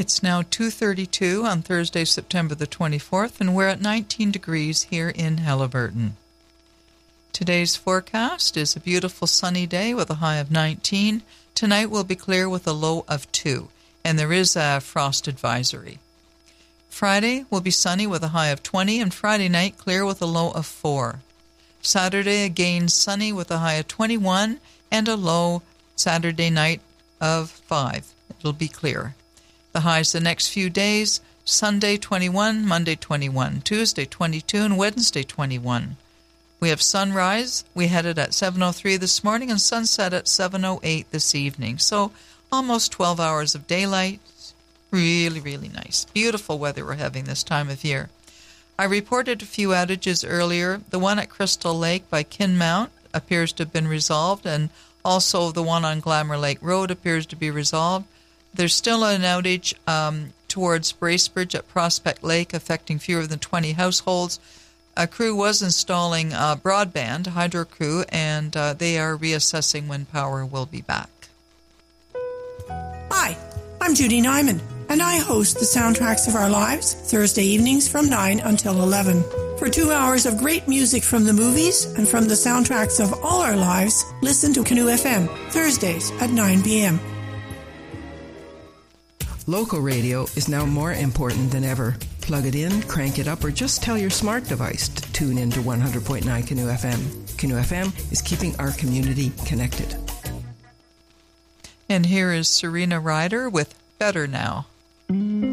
It's now 2:32 on Thursday, September the 24th, and we're at 19 degrees here in Halliburton. Today's forecast is a beautiful sunny day with a high of 19. Tonight will be clear with a low of 2, and there is a frost advisory. Friday will be sunny with a high of 20, and Friday night clear with a low of 4. Saturday again sunny with a high of 21, and a low Saturday night of 5. It'll be clear. The highs the next few days, Sunday 21, Monday 21, Tuesday 22, and Wednesday 21. We have sunrise. We had it at 7:03 this morning and sunset at 7:08 this evening. So almost 12 hours of daylight. Really, really nice. Beautiful weather we're having this time of year. I reported a few outages earlier. The one at Crystal Lake by Kinmount appears to have been resolved, and also the one on Glamour Lake Road appears to be resolved. There's still an outage towards Bracebridge at Prospect Lake affecting fewer than 20 households. A crew was installing broadband, hydro crew, and they are reassessing when power will be back. Hi, I'm Judy Nyman, and I host the Soundtracks of Our Lives Thursday evenings from 9 until 11. For 2 hours of great music from the movies and from the soundtracks of all our lives, listen to Canoe FM, Thursdays at 9 p.m. Local radio is now more important than ever. Plug it in, crank it up, or just tell your smart device to tune into 100.9 Canoe FM. Canoe FM is keeping our community connected. And here is Serena Ryder with Better Now.